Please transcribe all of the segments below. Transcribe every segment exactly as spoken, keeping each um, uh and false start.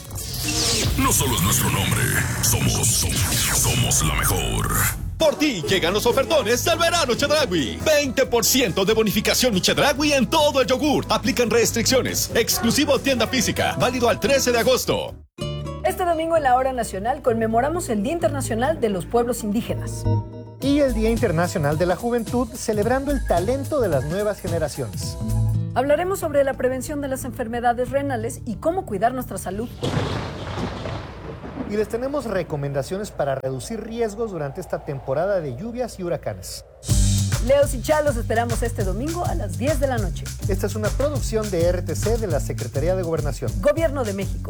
No solo es nuestro nombre, somos, somos, somos la mejor. Por ti llegan los ofertones del verano Chedraui. veinte por ciento de bonificación Chedraui en todo el yogur. Aplican restricciones. Exclusivo tienda física. Válido al trece de agosto. Este domingo en la Hora Nacional conmemoramos el Día Internacional de los Pueblos Indígenas. Y el Día Internacional de la Juventud, celebrando el talento de las nuevas generaciones. Hablaremos sobre la prevención de las enfermedades renales y cómo cuidar nuestra salud. Y les tenemos recomendaciones para reducir riesgos durante esta temporada de lluvias y huracanes. Leos y Chalos esperamos este domingo a las diez de la noche. Esta es una producción de R T C de la Secretaría de Gobernación. Gobierno de México.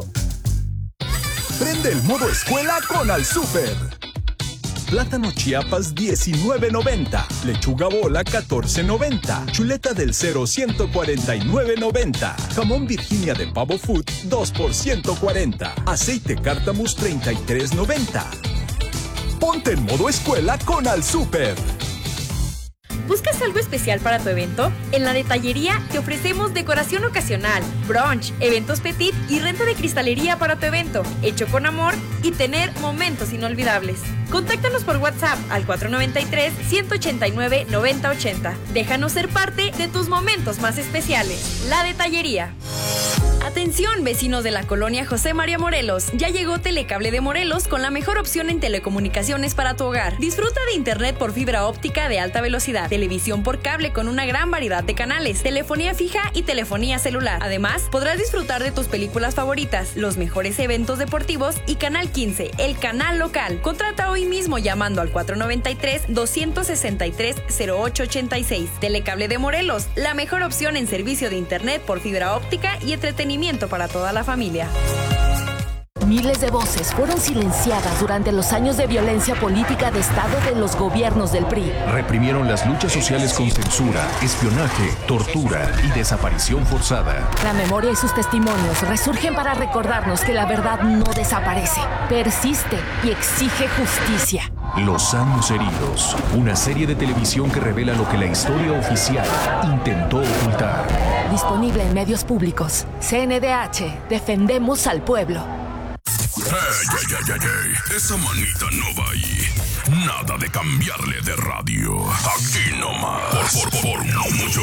Prende el modo escuela con Al Súper. Plátano Chiapas diecinueve noventa, lechuga bola catorce noventa, chuleta del cero ciento cuarenta y nueve noventa, jamón Virginia de pavo food dos por ciento cuarenta, aceite cártamus treinta y tres noventa. Ponte en modo escuela con Al Súper. ¿Buscas algo especial para tu evento? En la Detallería te ofrecemos decoración ocasional, brunch, eventos petit y renta de cristalería para tu evento, hecho con amor y tener momentos inolvidables. Contáctanos por WhatsApp al cuatro nueve tres, uno ocho nueve, nueve cero ocho cero. Déjanos ser parte de tus momentos más especiales. La Detallería. Atención, vecinos de la colonia José María Morelos. Ya llegó Telecable de Morelos con la mejor opción en telecomunicaciones para tu hogar. Disfruta de internet por fibra óptica de alta velocidad, televisión por cable con una gran variedad de canales, telefonía fija y telefonía celular. Además, podrás disfrutar de tus películas favoritas, los mejores eventos deportivos y Canal quince, el canal local. Contrata hoy mismo llamando al cuatro nueve tres, dos seis tres, cero ocho ocho seis. Telecable de Morelos, la mejor opción en servicio de internet por fibra óptica y entretenimiento para toda la familia. Miles de voces fueron silenciadas durante los años de violencia política de Estado de los gobiernos del P R I. Reprimieron las luchas sociales con censura, espionaje, tortura y desaparición forzada. La memoria y sus testimonios resurgen para recordarnos que la verdad no desaparece, persiste y exige justicia. Los años heridos, una serie de televisión que revela lo que la historia oficial intentó ocultar. Disponible en medios públicos. C N D H, defendemos al pueblo. Ey, ey, ey, ey, ey, esa manita no va ahí. Nada de cambiarle de radio. Aquí nomás. Por, por, por no mucho.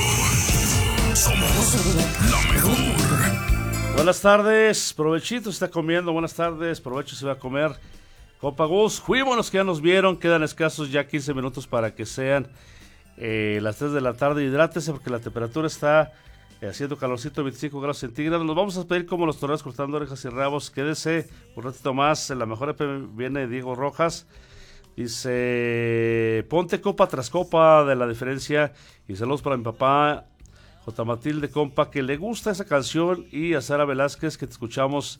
Somos la mejor. Buenas tardes, provechito se está comiendo. Buenas tardes, provecho se va a comer. Copa Gus, fuímonos que ya nos vieron. Quedan escasos ya quince minutos para que sean eh, las tres de la tarde. Hidrátese porque la temperatura está eh, haciendo calorcito, veinticinco grados centígrados. Nos vamos a pedir como los toreros cortando orejas y rabos. Quédese un ratito más. En la mejor E P viene Diego Rojas. Dice, ponte copa tras copa de la diferencia. Y saludos para mi papá, J. Matilde, compa, que le gusta esa canción. Y a Sara Velázquez, que te escuchamos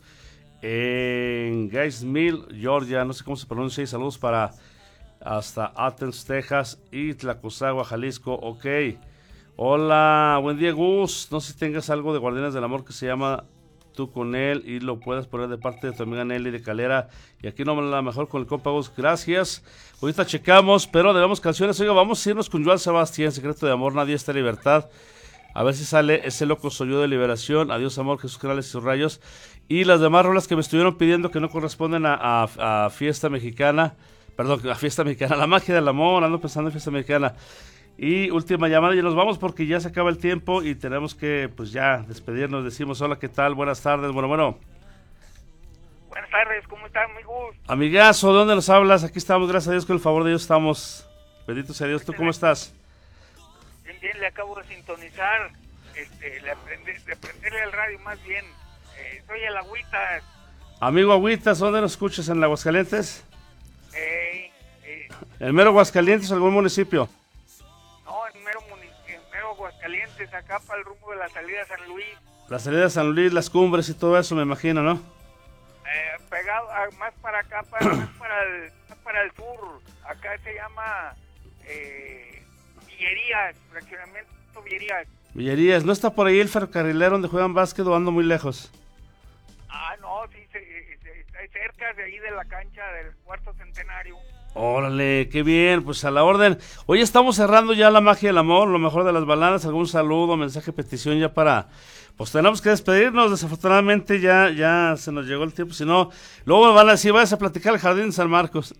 en Guys Mill, Georgia, no sé cómo se pronuncia, y saludos para hasta Athens, Texas y Tlacoagua, Jalisco. Ok, hola, buen día Gus, no sé si tengas algo de Guardianes del Amor que se llama Tú con él y lo puedes poner de parte de tu amiga Nelly de Calera, y aquí no me la mejor con el compa Gus, gracias. Ahorita checamos, pero debemos canciones. Oiga, vamos a irnos con Joan Sebastián, Secreto de Amor, Nadie está en libertad. A ver si sale ese loco soy yo de Liberación, Adiós Amor, Jesús Canales y sus rayos. Y las demás rolas que me estuvieron pidiendo que no corresponden a, a, a Fiesta Mexicana, perdón, a Fiesta Mexicana, La Magia del Amor, ando pensando en Fiesta Mexicana. Y última llamada, y nos vamos porque ya se acaba el tiempo y tenemos que, pues ya, despedirnos. Decimos, hola, ¿qué tal? Buenas tardes, bueno, bueno. Buenas tardes, ¿cómo están, amigos? Amigazo, ¿de dónde nos hablas? Aquí estamos, gracias a Dios, con el favor de Dios estamos. Bendito sea Dios, ¿tú cómo estás? Bien, bien, le acabo de sintonizar, este, le aprendí, de prenderle al radio más bien. Eh, soy el Agüitas. Amigo Agüitas, ¿dónde nos escuchas? ¿En la Aguascalientes? Eh, eh. ¿En mero Aguascalientes o algún municipio? No, en mero, en mero Aguascalientes, acá para el rumbo de la salida a San Luis. La salida de San Luis, las cumbres y todo eso, me imagino, ¿no? Eh, pegado, a, más para acá, para, más, para el, más para el sur. Acá se llama eh, Villerías, fraccionamiento Villerías. Villerías, ¿no está por ahí el ferrocarrilero donde juegan básquet o ando muy lejos? Ah, no, sí, se, se, está cerca de ahí de la cancha del cuarto centenario. Órale, qué bien, pues a la orden. Hoy estamos cerrando ya la magia del amor, lo mejor de las baladas. ¿Algún saludo, mensaje, petición ya para...? Pues tenemos que despedirnos, desafortunadamente ya ya se nos llegó el tiempo, si no, luego me van a decir, vayas a platicar al Jardín de San Marcos.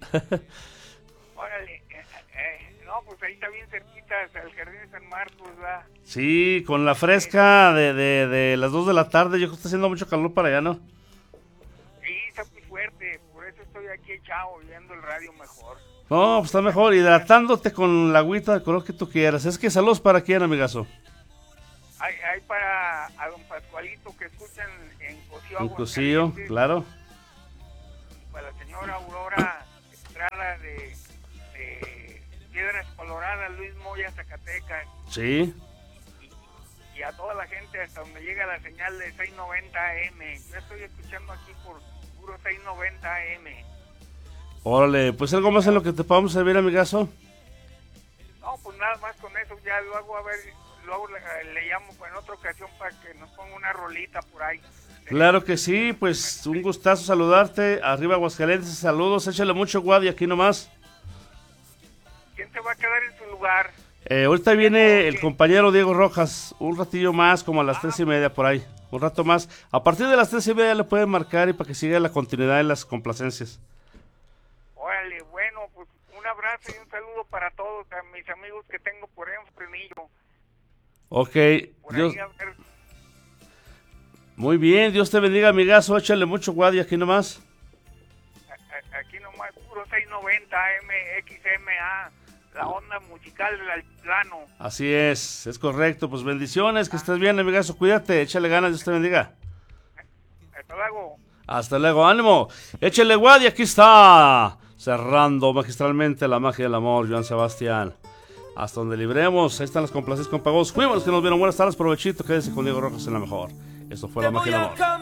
Órale, eh, eh, no, pues ahí está bien cerquita, el Jardín de San Marcos, ¿verdad? Sí, con la fresca de, de, de las dos de la tarde, yo creo que está haciendo mucho calor para allá, ¿no? Sí, está muy fuerte, por eso estoy aquí echado, oyendo el radio mejor. No, pues está mejor, hidratándote con la agüita de color que tú quieras. Es que saludos para quién, amigazo. Hay, hay para a don Pascualito que escuchan en Cocío. En Cocío, claro. Para la señora Aurora Estrada de, de Piedras Coloradas, Luis Moya, Zacatecas. Sí. Y, y a toda la gente hasta donde llega la señal de seiscientos noventa A M. Yo estoy escuchando aquí por puro seiscientos noventa A M. Órale, pues algo más en lo que te podamos servir, amigazo. No, pues nada más con eso, ya lo hago a ver, luego le, le llamo en otra ocasión para que nos ponga una rolita por ahí. Claro que sí, pues un gustazo saludarte. Arriba Aguascalientes, saludos, échale mucho guadi aquí nomás. ¿Quién se va a quedar en su lugar? Eh, ahorita viene el compañero Diego Rojas, un ratillo más, como a las ah. tres y media por ahí, un rato más. A partir de las tres y media le pueden marcar y para que siga la continuidad de las complacencias. Órale, bueno, pues un abrazo y un saludo para todos, a mis amigos que tengo por ahí en Frenillo. Ok, por Dios... ahí a ver. Muy bien, Dios te bendiga, amigazo, échale mucho guadi aquí nomás. A, a, aquí nomás, puro seiscientos noventa A M X M A, la onda musical del altiplano. Así es, es correcto, pues bendiciones, que ah. estés bien, amigazo, cuídate, échale ganas, Dios te bendiga. Hasta luego. Hasta luego, ánimo, échale guadi, aquí está, cerrando magistralmente la magia del amor, Joan Sebastián. Hasta donde libremos, ahí están las complacencias con pagos. Cuídense que nos vieron, buenas tardes, provechito, quédese con Diego Rojas en la mejor. Esto fue la magia del amor.